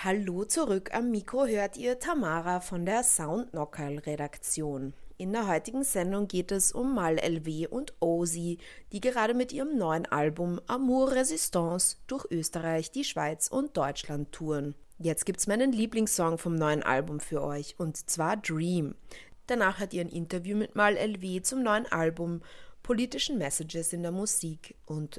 Hallo zurück, am Mikro hört ihr Tamara von der Soundknockerl-Redaktion. In der heutigen Sendung geht es um Mal LW und Ozzy, die gerade mit ihrem neuen Album Amour Resistance durch Österreich, die Schweiz und Deutschland touren. Jetzt gibt's meinen Lieblingssong vom neuen Album für euch, und zwar Dream. Danach hört ihr ein Interview mit Mal LW zum neuen Album, politischen Messages in der Musik. Und